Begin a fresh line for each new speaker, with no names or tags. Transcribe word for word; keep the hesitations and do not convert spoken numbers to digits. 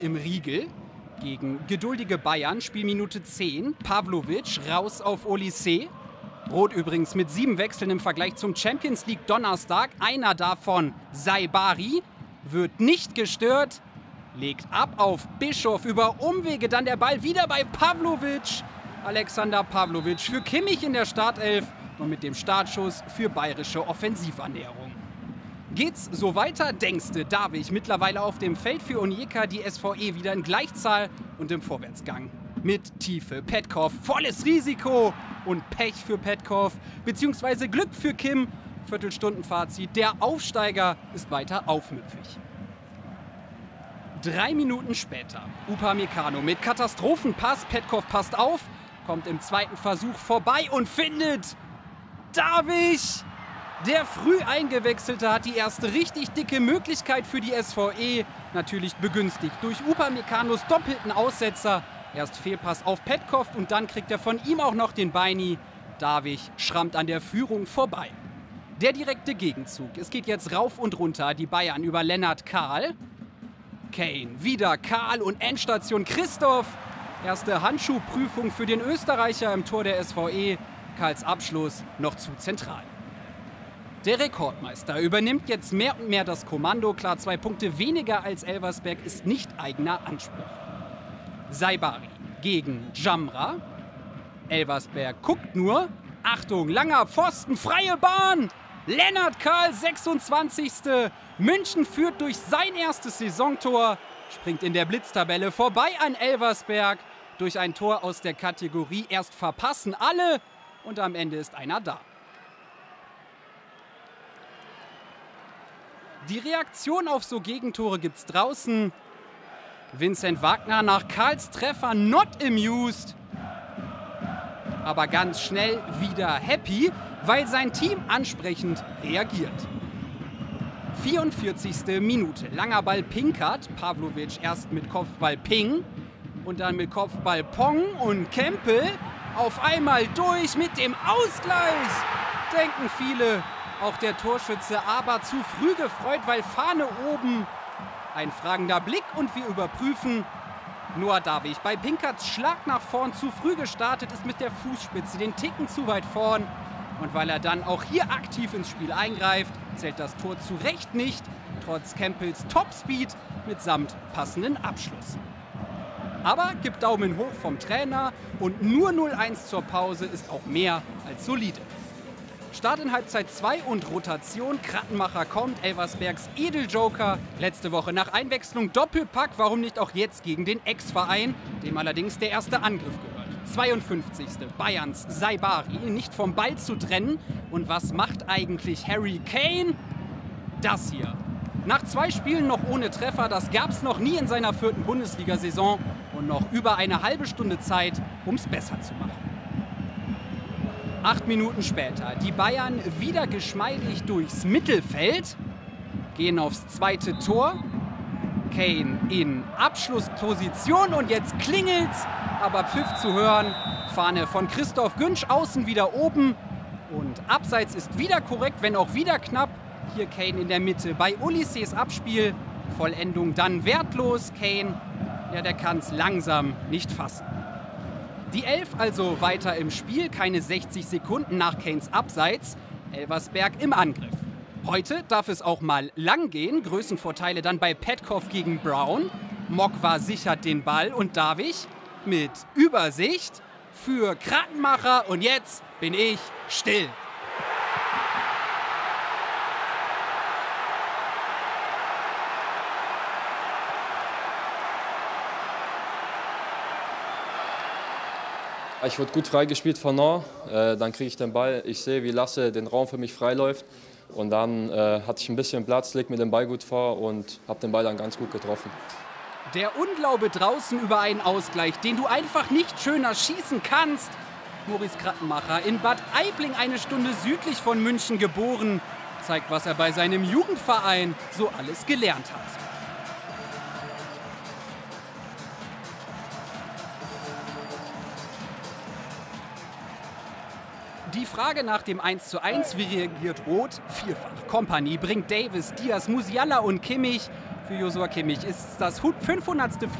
im Riegel gegen geduldige Bayern, Spielminute zehn. Pavlovic raus auf Olise. Rot übrigens mit sieben Wechseln im Vergleich zum Champions League Donnerstag. Einer davon, Saibari, wird nicht gestört. Legt ab auf Bischof über Umwege, dann der Ball wieder bei Pavlovic. Alexander Pavlovic für Kimmich in der Startelf und mit dem Startschuss für bayerische Offensivannäherung. Geht's so weiter, denkste Davich mittlerweile auf dem Feld für Onyeka, die S V E wieder in Gleichzahl und im Vorwärtsgang. Mit Tiefe, Petkov, volles Risiko und Pech für Petkov, beziehungsweise Glück für Kim. Viertelstundenfazit, der Aufsteiger ist weiter aufmüpfig. Drei Minuten später, Upamecano mit Katastrophenpass, Petkov passt auf, kommt im zweiten Versuch vorbei und findet Davich. Der früh Eingewechselte hat die erste richtig dicke Möglichkeit für die S V E, natürlich begünstigt durch Upamecanos doppelten Aussetzer. Erst Fehlpass auf Petkov und dann kriegt er von ihm auch noch den Beini. Davich schrammt an der Führung vorbei. Der direkte Gegenzug. Es geht jetzt rauf und runter, die Bayern über Lennart Kahl. Kane, wieder Kahl und Endstation Christoph. Erste Handschuhprüfung für den Österreicher im Tor der S V E. Kahls Abschluss noch zu zentral. Der Rekordmeister übernimmt jetzt mehr und mehr das Kommando. Klar, zwei Punkte weniger als Elversberg ist nicht eigener Anspruch. Saibari gegen Jamra. Elversberg guckt nur. Achtung, langer Pfosten, freie Bahn. Lennart Kahl, sechsundzwanzigste München führt durch sein erstes Saisontor. Springt in der Blitztabelle vorbei an Elversberg. Durch ein Tor aus der Kategorie erst verpassen alle. Und am Ende ist einer da. Die Reaktion auf so Gegentore gibt's draußen. Vincent Wagner nach Kahls Treffer not amused. Aber ganz schnell wieder happy, weil sein Team ansprechend reagiert. vierundvierzigste Minute. Langer Ball Pinkert. Pavlovic erst mit Kopfball Ping und dann mit Kopfball Pong und Kempel. Auf einmal durch mit dem Ausgleich. Denken viele. Auch der Torschütze, aber zu früh gefreut, weil Fahne oben. Ein fragender Blick und wir überprüfen. Noah Davich bei Pinkerts Schlag nach vorn zu früh gestartet, ist mit der Fußspitze den Ticken zu weit vorn. Und weil er dann auch hier aktiv ins Spiel eingreift, zählt das Tor zu Recht nicht, trotz Campbells Topspeed mitsamt passenden Abschluss. Aber gibt Daumen hoch vom Trainer und nur null eins zur Pause ist auch mehr als solide. Start in Halbzeit zwei und Rotation. Krattenmacher kommt, Elversbergs Edeljoker. Letzte Woche nach Einwechslung Doppelpack. Warum nicht auch jetzt gegen den Ex-Verein, dem allerdings der erste Angriff gehört. zweiundfünfzigste Bayerns Saibari, nicht vom Ball zu trennen. Und was macht eigentlich Harry Kane? Das hier. Nach zwei Spielen noch ohne Treffer, das gab's noch nie in seiner vierten Bundesliga-Saison. Und noch über eine halbe Stunde Zeit, um's besser zu machen. Acht Minuten später, die Bayern wieder geschmeidig durchs Mittelfeld, gehen aufs zweite Tor. Kane in Abschlussposition und jetzt klingelt's, aber Pfiff zu hören. Fahne von Christoph Günsch, außen wieder oben und abseits ist wieder korrekt, wenn auch wieder knapp. Hier Kane in der Mitte bei Ulises Abspiel, Vollendung dann wertlos. Kane, ja, der kann's langsam nicht fassen. Die Elf also weiter im Spiel, keine sechzig Sekunden nach Kanes Abseits. Elversberg im Angriff. Heute darf es auch mal lang gehen. Größenvorteile dann bei Petkov gegen Brown. Mokwa sichert den Ball und Davich mit Übersicht für Krattenmacher. Und jetzt bin ich still.
Ich wurde gut freigespielt von Nor, äh, dann kriege ich den Ball, ich sehe, wie Lasse den Raum für mich freiläuft und dann äh, hatte ich ein bisschen Platz, leg mir den Ball gut vor und habe den Ball dann ganz gut getroffen.
Der Unglaube draußen über einen Ausgleich, den du einfach nicht schöner schießen kannst. Maurice Krattenmacher, in Bad Aibling, eine Stunde südlich von München geboren, zeigt, was er bei seinem Jugendverein so alles gelernt hat. Die Frage nach dem eins zu eins, wie reagiert Rot? Vierfach. Kompanie bringt Davis, Diaz, Musiala und Kimmich. für Joshua Kimmich. Ist das fünfhundertste